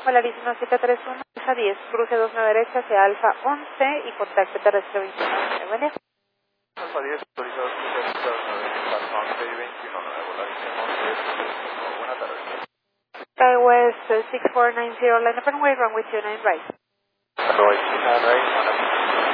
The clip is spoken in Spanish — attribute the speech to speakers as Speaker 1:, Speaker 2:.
Speaker 1: Polarísimo 731, Alfa 10, cruce 29 derecha hacia Alfa 11 y contacto terrestre 29. Buen día.
Speaker 2: Alfa 10, autorizado 729, Alfa 11 y 29, Polarísimo 731, buenas tardes.
Speaker 1: Skywest 6490, line up and wait, runway 29 right.
Speaker 2: Runway 29 right,